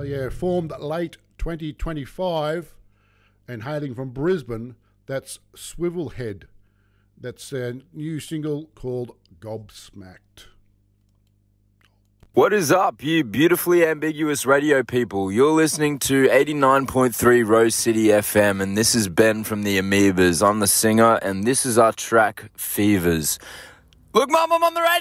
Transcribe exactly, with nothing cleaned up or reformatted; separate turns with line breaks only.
yeah, formed late twenty twenty-five and hailing from Brisbane, that's Swivelhead. That's a new single called Gobsmacked.
What is up, you beautifully ambiguous radio people? You're listening to eighty-nine point three Rose City F M, and this is Ben from the Amoebas. I'm the singer, and this is our track, Fevers. Look, Mum, I'm on the radio!